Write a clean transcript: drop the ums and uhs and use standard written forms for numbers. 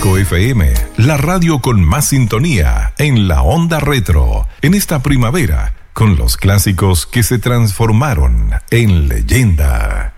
Disco FM, la radio con más sintonía en la onda retro, en esta primavera, con los clásicos que se transformaron en leyenda.